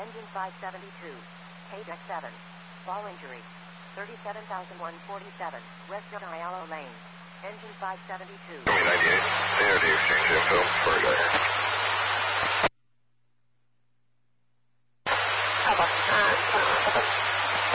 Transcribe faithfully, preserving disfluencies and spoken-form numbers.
Engine five seventy-two. K deck seven. Ball injury. thirty-seven thousand one hundred forty-seven. West Diallo Lane. Engine five seventy-two. ninety-eight. A R D exchange info for a guy. How about the time?